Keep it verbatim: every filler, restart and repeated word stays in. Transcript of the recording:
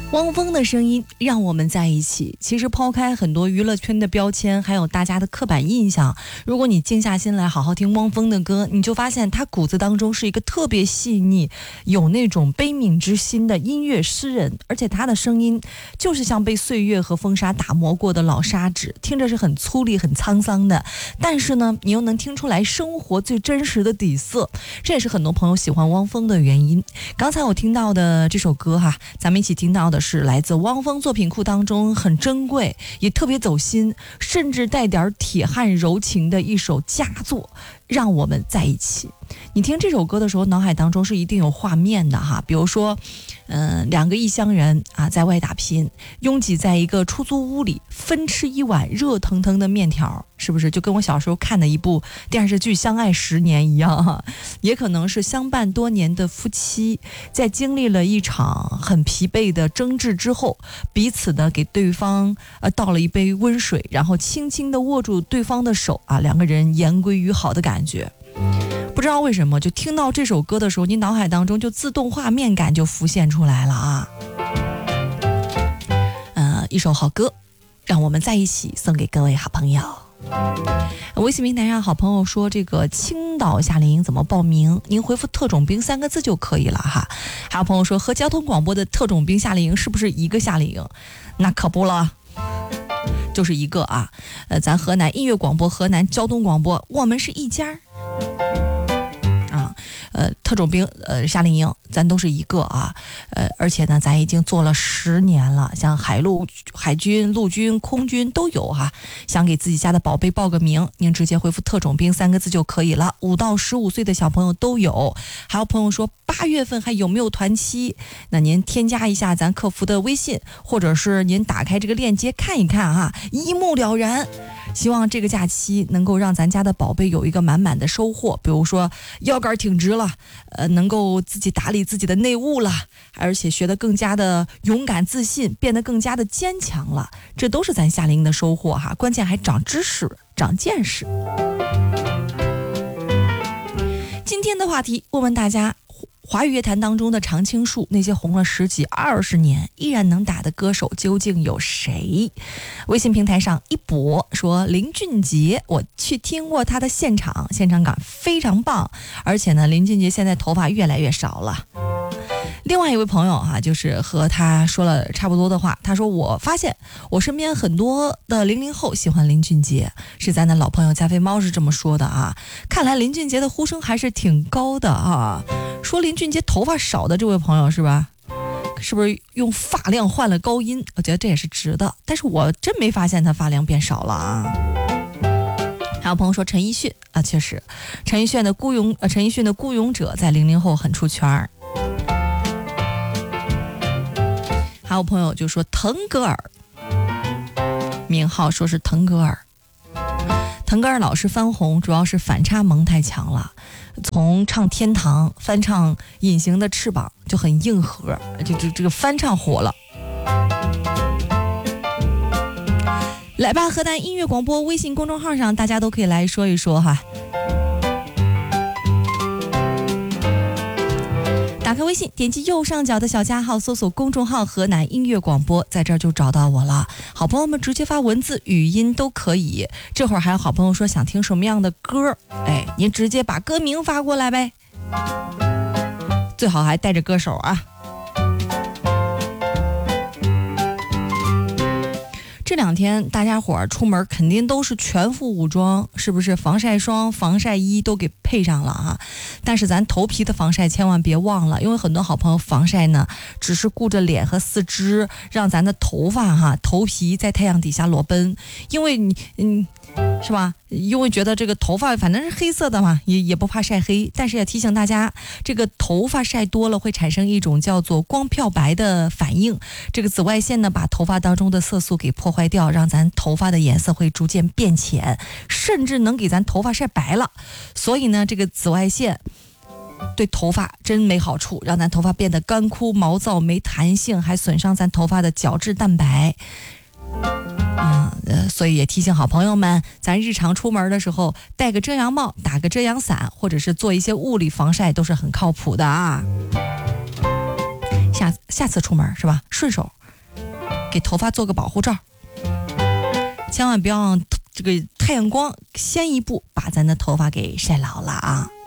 汪峰的声音让我们在一起。其实抛开很多娱乐圈的标签，还有大家的刻板印象，如果你静下心来好好听汪峰的歌，你就发现他骨子当中是一个特别细腻，有那种悲悯之心的音乐诗人。而且他的声音就是像被岁月和风沙打磨过的老砂纸，听着是很粗粝很沧桑的，但是呢你又能听出来生活最真实的底色。这也是很多朋友喜欢汪峰的原因。刚才我听到的这首歌哈，咱们一起听到的是来自汪峰作品库当中很珍贵也特别走心，甚至带点铁汉柔情的一首佳作，让我们在一起。你听这首歌的时候脑海当中是一定有画面的哈，比如说嗯、呃，两个异乡人啊在外打拼，拥挤在一个出租屋里分吃一碗热腾腾的面条，是不是就跟我小时候看的一部电视剧《相爱十年》一样哈？也可能是相伴多年的夫妻，在经历了一场很疲惫的争执之后，彼此的给对方呃倒了一杯温水，然后轻轻的握住对方的手啊，两个人言归于好的感觉。不知道为什么，就听到这首歌的时候，你脑海当中就自动画面感就浮现出来了啊。呃，一首好歌，让我们在一起，送给各位好朋友。微信平台上好朋友说，这个青岛夏令营怎么报名？您回复特种兵三个字就可以了哈。还有朋友说，和交通广播的特种兵夏令营是不是一个夏令营？那可不了，就是一个啊。呃，咱河南音乐广播、河南交通广播，我们是一家啊。呃，特种兵呃夏令营咱都是一个啊，呃，而且呢，咱已经做了十年了，像海陆海军、陆军、空军都有哈、啊。想给自己家的宝贝报个名，您直接回复特种兵三个字就可以了。五到十五岁的小朋友都有。还有朋友说八月份还有没有团期？那您添加一下咱客服的微信，或者是您打开这个链接看一看哈、啊，一目了然。希望这个假期能够让咱家的宝贝有一个满满的收获，比如说腰杆挺直了，呃，能够自己打理自己的内务了，而且学得更加的勇敢自信，变得更加的坚强了，这都是咱夏令营的收获哈。关键还长知识、长见识。今天的话题问问大家，华语乐坛当中的常青树，那些红了十几二十年依然能打的歌手究竟有谁？微信平台上一博说林俊杰，我去听过他的现场，现场感非常棒，而且呢林俊杰现在头发越来越少了。另外一位朋友哈、啊，就是和他说了差不多的话，他说我发现我身边很多的零零后喜欢林俊杰，是咱的老朋友加菲猫是这么说的啊。看来林俊杰的呼声还是挺高的啊。说林俊杰头发少的这位朋友是吧？是不是用发量换了高音？我觉得这也是值的，但是我真没发现他发量变少了啊。还有朋友说陈奕迅啊，确实，陈奕迅的孤勇，呃，陈奕迅的孤勇者在零零后很出圈儿。还有朋友就说腾格尔，名号说是腾格尔，腾格尔老师翻红主要是反差萌太强了，从唱天堂翻唱隐形的翅膀就很硬核，就这这个翻唱火了。来吧，河南音乐广播微信公众号上大家都可以来说一说哈。打开微信，点击右上角的小加号，搜索公众号河南音乐广播，在这儿就找到我了。好朋友们直接发文字语音都可以。这会儿还有好朋友说想听什么样的歌，哎，您直接把歌名发过来呗，最好还带着歌手啊。这两天大家伙儿出门肯定都是全副武装，是不是？防晒霜、防晒衣都给配上了哈。但是咱头皮的防晒千万别忘了，因为很多好朋友防晒呢，只是顾着脸和四肢，让咱的头发哈、头皮在太阳底下裸奔。因为你，嗯，是吧？因为觉得这个头发反正是黑色的嘛，也也不怕晒黑。但是也提醒大家，这个头发晒多了会产生一种叫做光漂白的反应。这个紫外线呢，把头发当中的色素给破坏掉，让咱头发的颜色会逐渐变浅，甚至能给咱头发晒白了。所以呢，这个紫外线对头发真没好处，让咱头发变得干枯、毛躁、没弹性，还损伤咱头发的角质蛋白。嗯，呃，所以也提醒好朋友们，咱日常出门的时候戴个遮阳帽，打个遮阳伞，或者是做一些物理防晒，都是很靠谱的啊。下下次出门是吧，顺手给头发做个保护罩，千万不要让这个太阳光先一步把咱的头发给晒老了啊。